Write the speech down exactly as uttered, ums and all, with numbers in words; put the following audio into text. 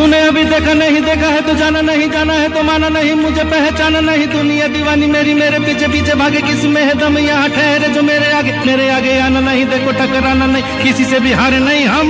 तूने अभी देखा नहीं देखा है तो जाना नहीं, जाना है तो माना नहीं, मुझे पहचाना नहीं, दुनिया दीवानी मेरी मेरे पीछे पीछे भागे, किस में है दम यहाँ ठहरे जो मेरे आगे, मेरे आगे आना नहीं, देखो टकराना नहीं, किसी से भी हारे नहीं हम।